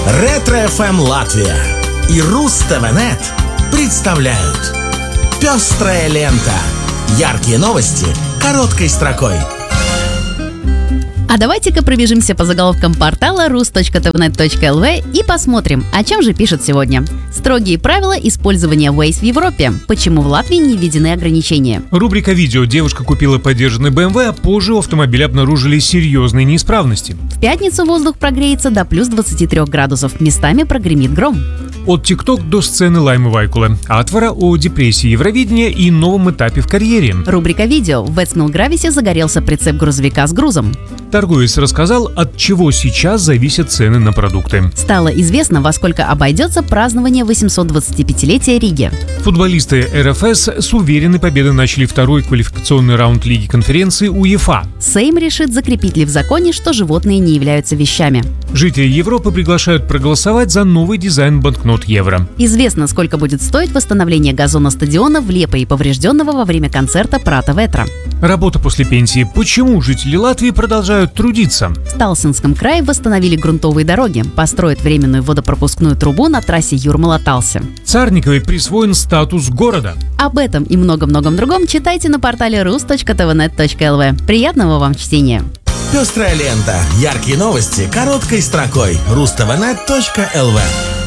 Ретро-ФМ Латвия и Руз-ТВ-Нет представляют «Пестрая лента». Яркие новости короткой строкой. А давайте-ка пробежимся по заголовкам портала rus.tvnet.lv и посмотрим, о чем же пишет сегодня. Строгие правила использования Waze в Европе. Почему в Латвии не введены ограничения? Рубрика «Видео». Девушка купила подержанный BMW, а позже у автомобиля обнаружили серьезные неисправности. В пятницу воздух прогреется до плюс 23 градусов. Местами прогремит гром. От ТикТок до сцены Лаймы Вайкулы. Атвара о депрессии Евровидения и новом этапе в карьере. Рубрика «Видео». В Вестмилгрависе загорелся прицеп грузовика с грузом. Торговец рассказал, от чего сейчас зависят цены на продукты. Стало известно, во сколько обойдется празднование 825-летия Риги. Футболисты РФС с уверенной победой начали второй квалификационный раунд Лиги конференции УЕФА. Сейм решит, закрепить ли в законе, что животные не являются вещами. Жители Европы приглашают проголосовать за новый дизайн банкнот евро. Известно, сколько будет стоить восстановление газона стадиона Влепа и поврежденного во время концерта Прата Ветра. Работа после пенсии. Почему жители Латвии продолжают трудиться? В Талсинском крае восстановили грунтовые дороги, построят временную водопропускную трубу на трассе Юрмала-Талси. Царниковой присвоен статус города. Об этом и много-многом другом читайте на портале rus.tvnet.lv. Приятного вам чтения! «Пестрая лента». Яркие новости короткой строкой. Ruz-TVNet.lv.